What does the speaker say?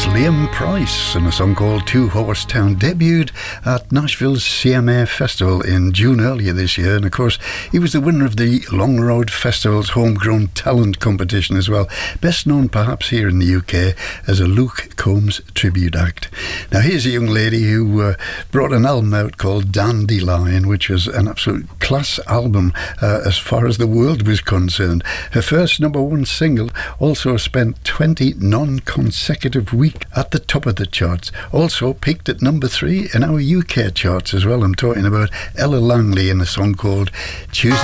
Liam Price and a song called Two Horse Town debuted at Nashville's CMA Festival in June earlier this year, and of course he was the winner of the Long Road Festival's Homegrown Talent competition as well, best known perhaps here in the UK as a Luke Combs tribute act. Now here's a young lady who brought an album out called Dandelion, which was an absolute class album as far as the world was concerned. Her first number one single also spent 20 non-consecutive weeks at the top of the charts. Also peaked at number 3 in our UK charts as well. I'm talking about Ella Langley in a song called Choosing